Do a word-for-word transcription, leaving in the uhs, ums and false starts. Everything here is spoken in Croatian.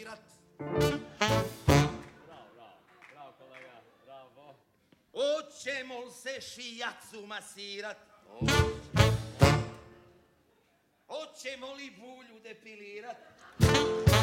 masirat. Bravo, bravo, bravo kolega, bravo. Hoćemo li se šijacu masirat? Hoćemo li bulju depilirat?